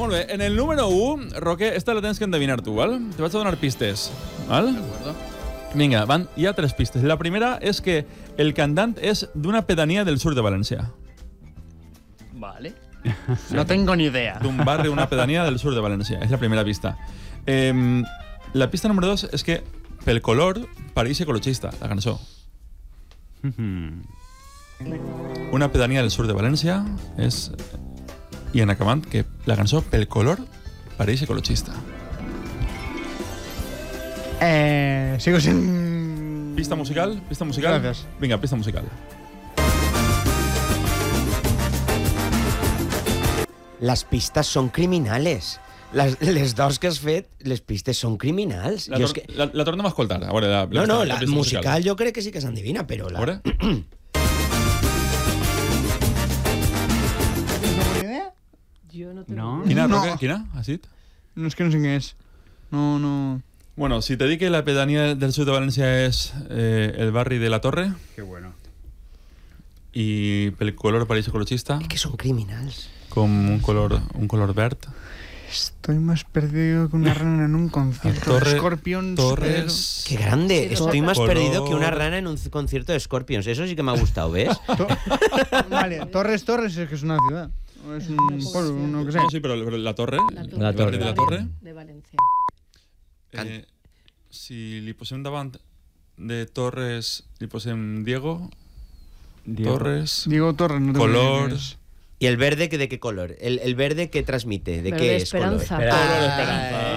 Molt bé, en el número 1, Roque, esta la tens que endevinar tu, ¿vale? Te vaig a donar pistes, ¿vale? De acuerdo. Vinga, hi ha 3 pistes. La primera és que el cantant és d'una pedania del sur de València. Vale. No tengo ni idea. D'un barri, una pedania del sur de València. És la primera pista. La pista número 2 és que, pel color, pareix ecologista, la cançó. Una pedania del sur de València és... I en acabant, que la cançó, pel color, pareix ecologista. Sigo sin... Pista musical? Pista musical? Gracias. Vinga, pista musical. Les pistes són criminales. Les dos que has fet, les pistes són criminals. La tornem a escoltar. A veure, la pista musical jo crec que sí que s'endevina, però... A veure. Jo no tengo Quina, No. Roque? Quina? Has dit? No, és que no sé què és. No... Bueno, si te dic que la pedania del sud de València és el barri de la Torre Qué bueno. i pel color pareix ecologista, És que són criminals. com un color verd. Estoy más perdido que una rana en un concierto Torre- de Scorpions. Torres... Qué grande. Sí, Estoy más color- perdido que una rana en un concierto de Scorpions. Eso sí que me ha gustado, ¿ves? Vale, Torres es que es una ciudad. O es un pueblo, no que sé. No, sí, però la Torre, La el barri de la Torre, de València. si li posem davant de Torres, li posem Diego. Torres, Diego Torres, no tengo color... ni idea qué es. ¿Y el verde de qué color? ¿El verde que transmite? ¿De Verde qué es color? esperanza. Ah, Color esperanza.